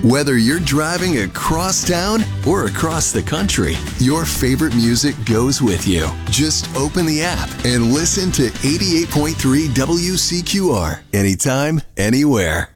Whether you're driving across town or across the country, your favorite music goes with you. Just open the app and listen to 88.3 WCQR anytime, anywhere.